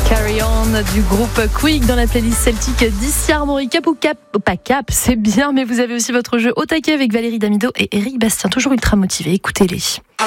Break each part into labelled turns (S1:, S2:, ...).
S1: Carry On du groupe Quick dans la playlist celtique d'Ici Armorique. Cap ou cap, pas cap, c'est bien, mais vous avez aussi votre jeu au taquet avec Valérie Damido et Eric Bastien, toujours ultra motivés. Écoutez-les.
S2: Et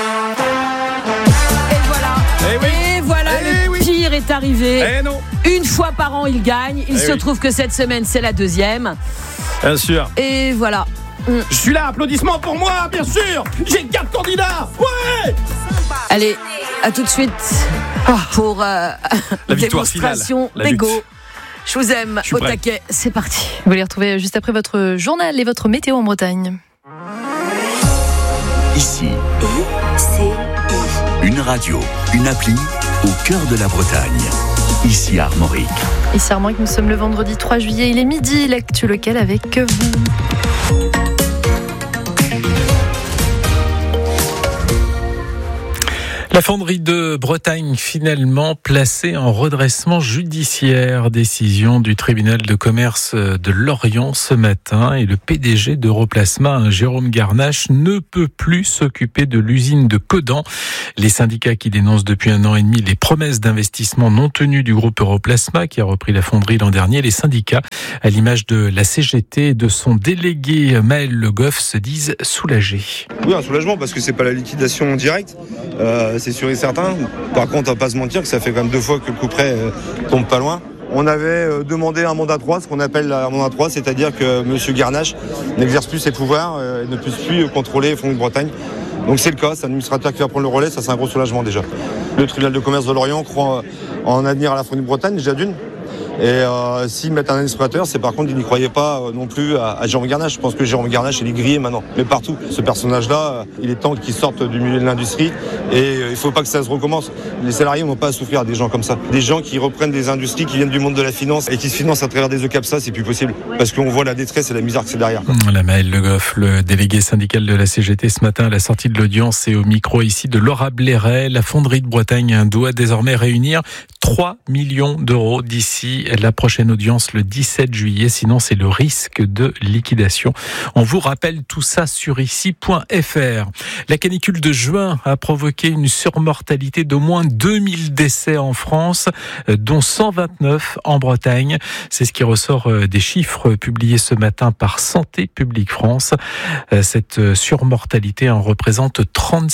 S2: voilà, le pire est arrivé. Une fois par an, il gagne. Il se trouve que cette semaine, c'est la deuxième.
S3: Bien sûr.
S2: Et voilà.
S3: Je suis là, applaudissements pour moi, bien sûr. J'ai 4 candidats. Ouais.
S2: Allez, à tout de suite pour
S3: la victoire
S2: démonstration
S3: finale,
S2: d'ego. Je vous aime au taquet, c'est parti.
S1: Vous les retrouvez juste après votre journal et votre météo en Bretagne.
S4: Ici, une radio, une appli au cœur de la Bretagne. Ici Armorique.
S1: Ici Armorique, nous sommes le vendredi 3 juillet, il est midi, l'actu locale avec vous.
S5: La fonderie de Bretagne finalement placée en redressement judiciaire. Décision du tribunal de commerce de Lorient ce matin. Et le PDG d'Europlasma, Jérôme Garnache, ne peut plus s'occuper de l'usine de Codan. Les syndicats qui dénoncent depuis 1 an et demi les promesses d'investissement non tenues du groupe Europlasma qui a repris la fonderie l'an dernier. Les syndicats, à l'image de la CGT et de son délégué Maël Le Goff, se disent soulagés.
S6: Oui, un soulagement parce que c'est pas la liquidation directe. C'est sûr et certain. Par contre, on va pas se mentir que ça fait quand même 2 fois que le coup près tombe pas loin. On avait demandé un mandat 3, ce qu'on appelle un mandat 3, c'est-à-dire que M. Garnache n'exerce plus ses pouvoirs et ne puisse plus contrôler Fonds de Bretagne. Donc c'est le cas, c'est l'administrateur qui va prendre le relais, ça c'est un gros soulagement déjà. Le tribunal de commerce de Lorient croit en avenir à la Fonds de Bretagne, déjà d'une. Et s'ils mettent un administrateur, c'est par contre ils n'y croyaient pas non plus à Jérôme Garnache. Je pense que Jérôme Garnache il est grillé maintenant, mais partout. Ce personnage-là, il est temps qu'il sorte du milieu de l'industrie et il ne faut pas que ça se recommence. Les salariés n'ont pas à souffrir des gens comme ça. Des gens qui reprennent des industries qui viennent du monde de la finance et qui se financent à travers des ECAPSA, c'est plus possible. Parce qu'on voit la détresse et la misère que c'est derrière.
S5: La Maël Le Goff, le délégué syndical de la CGT ce matin à la sortie de l'audience et au micro ici de Laura Blairet. La fonderie de Bretagne doit désormais réunir 3 millions d'euros d'ici la prochaine audience le 17 juillet, sinon c'est le risque de liquidation. On vous rappelle tout ça sur ici.fr. La canicule de juin a provoqué une surmortalité d'au moins 2000 décès en France, dont 129 en Bretagne. C'est ce qui ressort des chiffres publiés ce matin par Santé publique France. Cette surmortalité en représente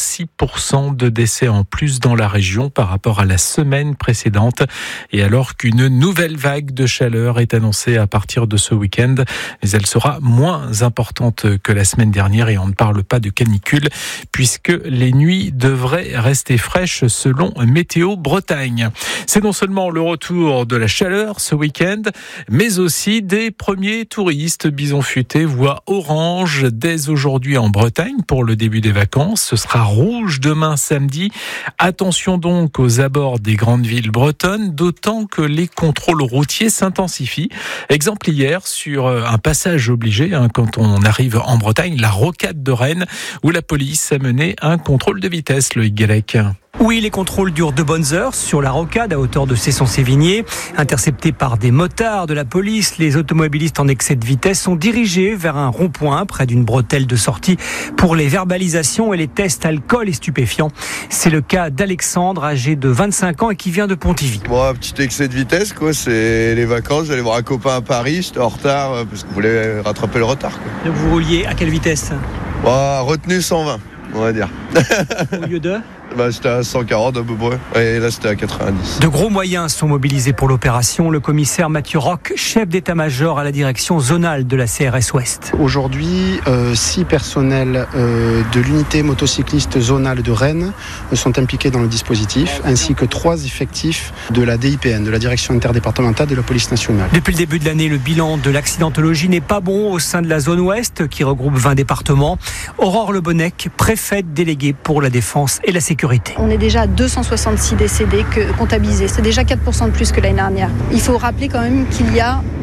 S5: 36% de décès en plus dans la région par rapport à la semaine précédente. Et alors qu'une nouvelle vague de chaleur est annoncée à partir de ce week-end, mais elle sera moins importante que la semaine dernière et on ne parle pas de canicule puisque les nuits devraient rester fraîches selon Météo Bretagne. C'est non seulement le retour de la chaleur ce week-end, mais aussi des premiers touristes. Bison Futé voit orange dès aujourd'hui en Bretagne pour le début des vacances. Ce sera rouge demain samedi. Attention donc aux abords des grandes villes bretonnes, d'autant que les contrôles routiers s'intensifient. Exemple hier sur un passage obligé quand on arrive en Bretagne, la rocade de Rennes, où la police a mené un contrôle de vitesse, Loïc Gallec.
S7: Oui, les contrôles durent de bonnes heures sur la rocade à hauteur de Cesson-Sévigné. Interceptés par des motards de la police, les automobilistes en excès de vitesse sont dirigés vers un rond-point près d'une bretelle de sortie pour les verbalisations et les tests alcool et stupéfiants. C'est le cas d'Alexandre, âgé de 25 ans et qui vient de Pontivy.
S8: Bon, un petit excès de vitesse, quoi. C'est les vacances. J'allais voir un copain à Paris, j'étais en retard parce que je voulais rattraper le retard, quoi.
S7: Donc vous rouliez à quelle vitesse ?
S8: Bon, retenu 120, on va dire.
S7: Au lieu de ?
S8: C'était à 140 à peu près, et là c'était à 90.
S7: De gros moyens sont mobilisés pour l'opération. Le commissaire Mathieu Roch, chef d'état-major à la direction zonale de la CRS Ouest.
S9: Aujourd'hui, 6 personnels de l'unité motocycliste zonale de Rennes sont impliqués dans le dispositif, ainsi que 3 effectifs de la DIPN, de la direction interdépartementale de la police nationale.
S7: Depuis le début de l'année, le bilan de l'accidentologie n'est pas bon au sein de la zone ouest, qui regroupe 20 départements. Aurore Le Bonnec, préfète déléguée pour la défense et la sécurité.
S10: On est déjà à 266 décédés comptabilisés. C'est déjà 4% de plus que l'année dernière. Il faut rappeler quand même qu'il y a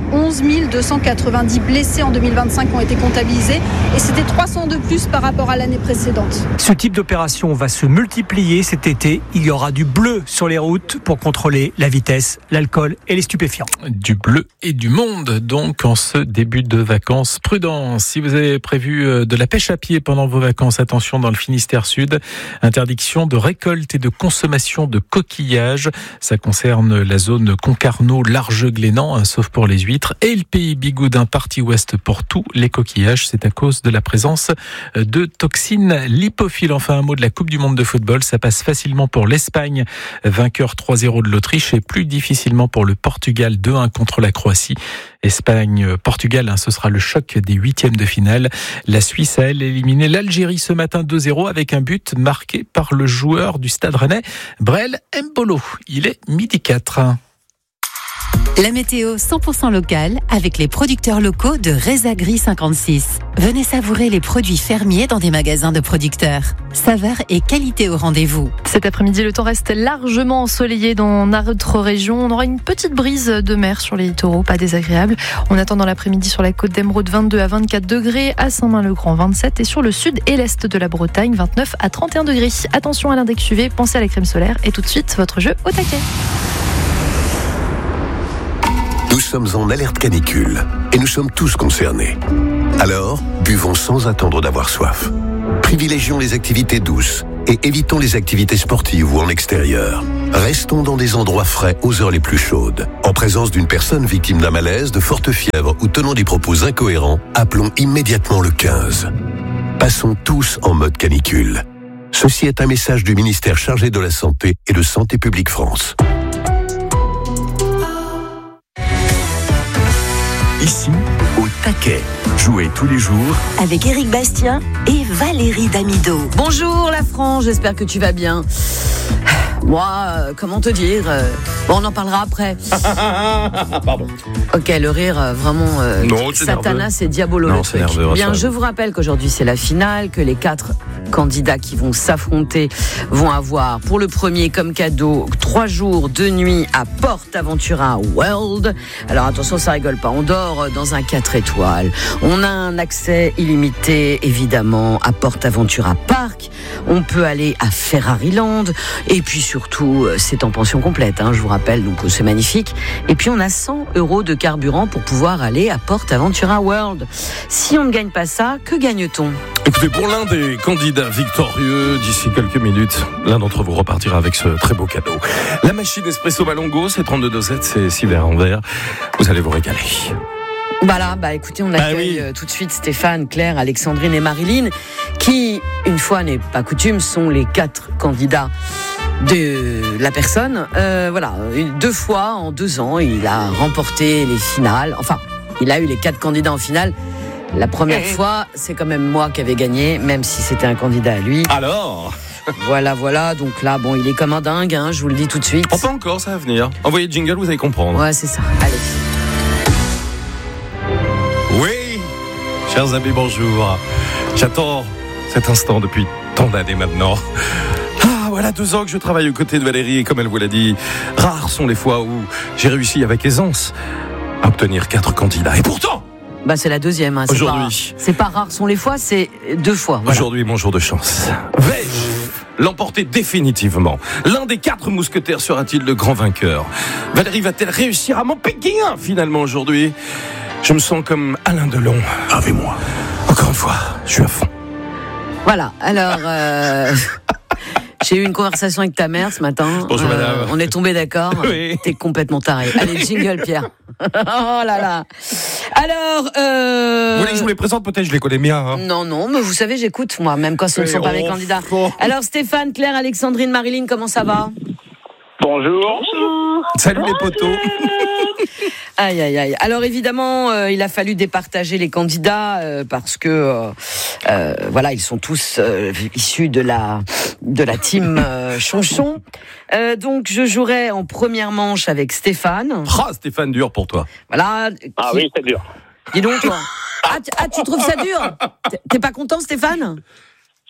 S10: 11 290 blessés en 2025 ont été comptabilisés et c'était 300 de plus par rapport à l'année précédente.
S7: Ce type d'opération va se multiplier cet été. Il y aura du bleu sur les routes pour contrôler la vitesse, l'alcool et les stupéfiants.
S5: Du bleu et du monde, donc, en ce début de vacances. Prudence, si vous avez prévu de la pêche à pied pendant vos vacances, attention dans le Finistère Sud. Interdiction de récolte et de consommation de coquillages. Ça concerne la zone Concarneau, Large-Glénan, sauf pour les huîtres, et le pays Bigoudin, partie ouest pour tous les coquillages. C'est à cause de la présence de toxines lipophiles. Enfin, un mot de la Coupe du Monde de football. Ça passe facilement pour l'Espagne, vainqueur 3-0 de l'Autriche, et plus difficilement pour le Portugal, 2-1 contre la Croatie. Espagne-Portugal, ce sera le choc des huitièmes de finale. La Suisse a, elle, éliminé l'Algérie ce matin 2-0 avec un but marqué par le joueur du Stade Rennais, Brel Mbolo. Il est 12h04.
S11: La météo 100% locale avec les producteurs locaux de Résagri 56. Venez savourer les produits fermiers dans des magasins de producteurs. Saveur et qualité au rendez-vous.
S1: Cet après-midi, le temps reste largement ensoleillé dans notre région. On aura une petite brise de mer sur les littoraux, pas désagréable. On attend dans l'après-midi sur la côte d'Émeraude 22 à 24 degrés, à Saint-Main-le-Grand 27 et sur le sud et l'est de la Bretagne 29 à 31 degrés. Attention à l'index UV, pensez à la crème solaire et tout de suite votre jeu au taquet.
S12: Nous sommes en alerte canicule et nous sommes tous concernés. Alors, buvons sans attendre d'avoir soif. Privilégions les activités douces et évitons les activités sportives ou en extérieur. Restons dans des endroits frais aux heures les plus chaudes. En présence d'une personne victime d'un malaise, de forte fièvre ou tenant des propos incohérents, appelons immédiatement le 15. Passons tous en mode canicule. Ceci est un message du ministère chargé de la Santé et de Santé publique France.
S4: Ici, au taquet. Jouez tous les jours
S11: avec Éric Bastien et Valérie Damido.
S2: Bonjour la France, j'espère que tu vas bien. Moi, comment te dire bon, on en parlera après.
S3: Pardon.
S2: Ok, le rire, vraiment, Satanas et Diabolo.
S3: Non,
S2: le truc.
S3: nerveux,
S2: Bien,
S3: ça.
S2: je vous rappelle qu'aujourd'hui c'est la finale, que les 4 candidats qui vont s'affronter vont avoir pour le premier comme cadeau 3 jours, 2 nuits à PortAventura World. Alors attention, ça rigole pas. On dort dans un 4 étoiles. On a un accès illimité, évidemment, à PortAventura Park. On peut aller à Ferrariland. Et puis surtout, c'est en pension complète, je vous rappelle, donc c'est magnifique. Et puis on a 100 € de carburant pour pouvoir aller à PortAventura World. Si on ne gagne pas ça, que gagne-t-on ?
S3: Écoutez, pour l'un des candidats victorieux, d'ici quelques minutes, l'un d'entre vous repartira avec ce très beau cadeau. La machine Espresso Malongo, c'est 32 dosettes, c'est 6 verres en verre. Vous allez vous régaler.
S2: Voilà, écoutez, on accueille tout de suite Stéphane, Claire, Alexandrine et Marilyn, qui, une fois n'est pas coutume, sont les 4 candidats de la personne. 2 fois en 2 ans, il a remporté les finales. Enfin, il a eu les 4 candidats en finale. La première fois, c'est quand même moi qui avais gagné, même si c'était un candidat à lui.
S3: Alors
S2: Voilà. Donc là, il est comme un dingue, je vous le dis tout de suite.
S3: Oh, pas encore, ça va venir. Envoyez le jingle, vous allez comprendre.
S2: Ouais, c'est ça. Allez.
S3: Oui, chers amis, bonjour. J'attends cet instant depuis tant d'années maintenant. Voilà 2 ans que je travaille aux côtés de Valérie et comme elle vous l'a dit, rares sont les fois où j'ai réussi avec aisance à obtenir 4 candidats. Et pourtant,
S2: c'est la deuxième.
S3: Aujourd'hui.
S2: C'est pas rare sont les fois, c'est 2 fois. Voilà.
S3: Aujourd'hui, mon jour de chance. Vais-je l'emporter définitivement? L'un des 4 mousquetaires sera-t-il le grand vainqueur? Valérie va-t-elle réussir à m'en piquer un finalement aujourd'hui? Je me sens comme Alain Delon. Avec moi. Encore une fois, je suis à fond.
S2: Voilà, alors... J'ai eu une conversation avec ta mère ce matin.
S3: Bonjour madame.
S2: On est tombé d'accord. Oui. T'es complètement taré. Allez, jingle Pierre. Oh là là. Alors,
S3: vous voulez que je vous les présente? Peut-être je les connais bien.
S2: Non, mais vous savez, j'écoute moi, même quand ce ne sont pas mes candidats. Alors Stéphane, Claire, Alexandrine, Marilyn, comment ça va?
S13: Bonjour.
S3: Salut les potos.
S2: Aïe. Alors évidemment, il a fallu départager les candidats parce que ils sont tous issus de la team Chonchon. Donc je jouerai en première manche avec Stéphane.
S3: Stéphane, dur pour toi.
S2: Voilà.
S13: Oui, c'est dur.
S2: Dis donc toi. Tu trouves ça dur? T'es pas content, Stéphane?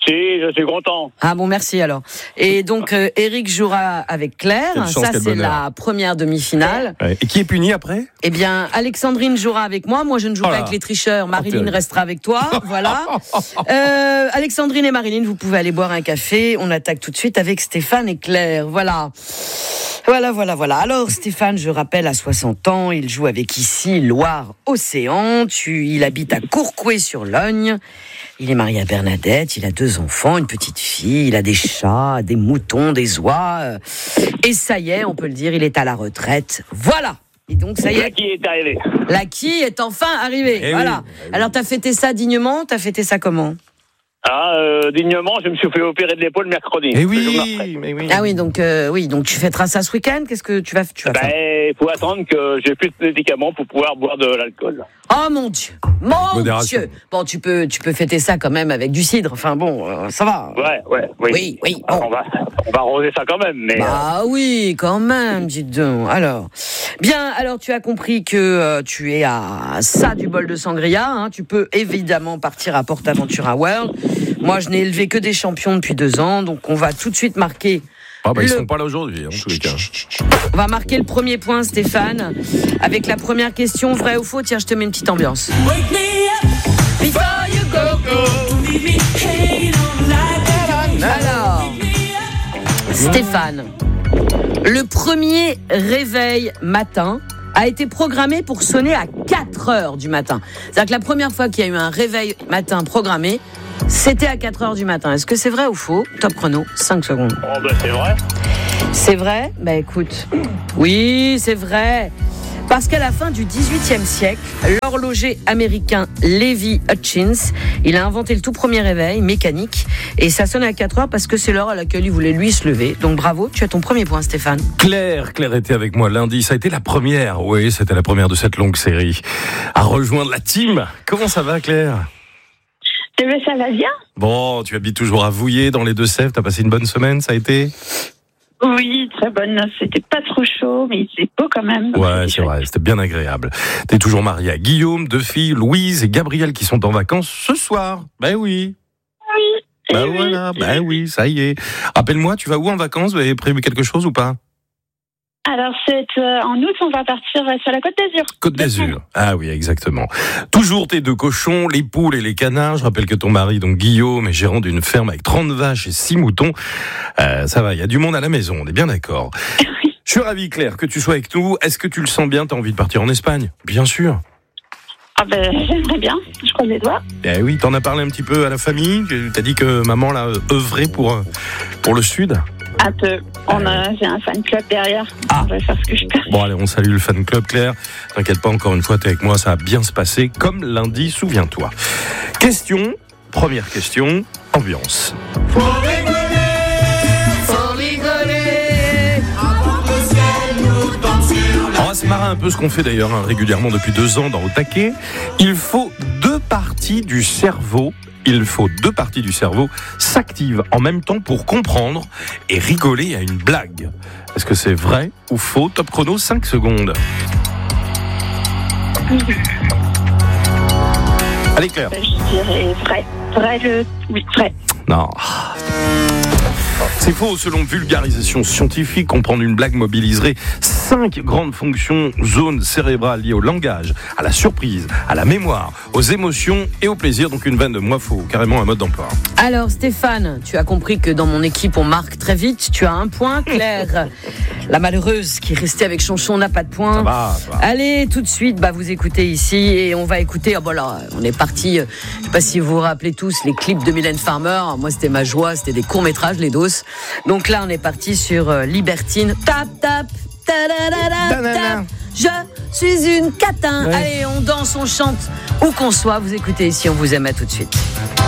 S13: Si, je suis content.
S2: Ah bon, merci alors. Et donc, Eric jouera avec Claire.
S3: Quelle chance,
S2: Ça,
S3: quel
S2: c'est
S3: bonheur.
S2: la première demi-finale.
S3: Ouais. Et qui est puni après?
S2: Eh bien, Alexandrine jouera avec moi. Moi, je ne joue pas
S3: là.
S2: avec les tricheurs. Marilyn
S3: terrible.
S2: restera avec toi. Voilà. Alexandrine et Marilyn, vous pouvez aller boire un café. On attaque tout de suite avec Stéphane et Claire. Voilà. Voilà. Alors, Stéphane, je rappelle, a 60 ans. Il joue avec ici Loire-Océan. Il habite à Courcouët-sur-Logne. Il est marié à Bernadette. Il a 2 enfants, une petite fille. Il a des chats, des moutons, des oies. Et ça y est, on peut le dire, il est à la retraite. Voilà. Et donc, ça y est.
S13: Qui est arrivé?
S2: L'Aki est enfin arrivé.
S3: Eh
S2: voilà.
S3: oui.
S2: Alors, t'as fêté ça dignement? T'as fêté ça comment?
S13: Dignement, je me suis fait opérer de l'épaule mercredi.
S3: Eh
S13: Le jour
S3: oui,
S13: d'après.
S3: mais oui.
S2: Ah oui, donc tu fêteras ça ce week-end? Qu'est-ce que tu vas faire?
S13: Il faut attendre que j'ai plus de médicaments pour pouvoir boire de l'alcool.
S2: Oh mon Dieu, mon
S3: Modération.
S2: Dieu. Bon, tu peux fêter ça quand même avec du cidre. Enfin bon, ça va.
S13: Oui.
S2: Oui.
S13: On
S2: Bon.
S13: va arroser ça quand même, mais.
S2: Bah oui, quand même, dis donc. Alors, bien, alors tu as compris que tu es à ça du bol de sangria. Hein. Tu peux évidemment partir à PortAventura World. Moi, je n'ai élevé que des champions depuis 2 ans, donc on va tout de suite marquer.
S3: Ils sont pas là aujourd'hui, en tous les cas.
S2: On va marquer le premier point, Stéphane, avec la première question, vrai ou faux. Tiens, je te mets une petite ambiance. Alors, Stéphane, le premier réveil matin a été programmé pour sonner à 4h du matin. C'est-à-dire que la première fois qu'il y a eu un réveil matin programmé, c'était à 4h du matin. Est-ce que c'est vrai ou faux? Top chrono, 5 secondes.
S13: Oh, c'est vrai.
S2: C'est vrai? Bah écoute, oui, c'est vrai. Parce qu'à la fin du XVIIIe siècle, l'horloger américain Levi Hutchins, il a inventé le tout premier réveil mécanique et ça sonne à 4h parce que c'est l'heure à laquelle il voulait lui se lever. Donc bravo, tu as ton premier point, Stéphane.
S3: Claire était avec moi lundi. Ça a été la première. Oui, c'était la première de cette longue série. À rejoindre la team. Comment ça va, Claire?
S14: Ça va bien?
S3: Bon, tu habites toujours à Vouillers, dans les Deux-Sèvres. T'as passé une bonne semaine, ça a été?
S14: Oui, très bonne. C'était pas trop chaud, mais il faisait beau quand même.
S3: Ouais, c'est vrai, c'était bien agréable. T'es toujours mariée à Guillaume, 2 filles, Louise et Gabriel qui sont en vacances ce soir. Ben oui.
S14: Oui.
S3: Ben voilà, ben oui, ça y est. Rappelle-moi, tu vas où en vacances? Vous avez prévu quelque chose ou pas?
S14: Alors, en août, on va partir sur la Côte d'Azur.
S3: Côte d'Azur. Ah oui, exactement. Toujours tes 2 cochons, les poules et les canards. Je rappelle que ton mari, donc Guillaume, est gérant d'une ferme avec 30 vaches et 6 moutons. Ça va, il y a du monde à la maison, on est bien d'accord.
S14: Oui.
S3: Je suis ravi, Claire, que tu sois avec nous. Est-ce que tu le sens bien? T'as envie de partir en Espagne? Bien sûr.
S14: Ah ben, j'aimerais bien. Je croise les doigts.
S3: Eh oui, t'en as parlé un petit peu à la famille. T'as dit que maman l'a œuvré pour le Sud.
S14: Un peu. J'ai un fan club derrière.
S3: Ah.
S14: On va faire ce que je peux.
S3: Bon, allez, on salue le fan club, Claire. T'inquiète pas, encore une fois, t'es avec moi, ça va bien se passer, comme lundi, souviens-toi. Première question, ambiance.
S2: Faut rigoler.
S3: On va se marrer un peu, ce qu'on fait d'ailleurs régulièrement depuis 2 ans dans Au Taquet. Il faut 2 parties du cerveau. S'activent en même temps pour comprendre et rigoler à une blague. Est-ce que c'est vrai ou faux? Top chrono, 5 secondes. Allez, Claire.
S14: Je dirais vrai. Oui, vrai.
S3: Non. C'est faux, selon vulgarisation scientifique, comprendre une blague mobiliserait 5 grandes fonctions, zones cérébrales liées au langage, à la surprise, à la mémoire, aux émotions et au plaisir. Donc une vanne de moi, faut carrément un mode d'emploi.
S2: Alors Stéphane, tu as compris que dans mon équipe on marque très vite. Tu as 1 point. Claire, la malheureuse qui est restée avec Chonchon, n'a pas de point.
S3: Ça va.
S2: Allez, tout de suite, vous écoutez ici et on va écouter. On est parti. Je sais pas si vous vous rappelez tous les clips de Mylène Farmer. Moi, c'était ma joie. C'était des courts métrages, les doses. Donc là, on est parti sur Libertine. Tap tap. Ta-da-da-da-da. Je suis une catin.
S3: Ouais.
S2: Allez, on danse, on chante, où qu'on soit. Vous écoutez ici, on vous aime, à tout de suite.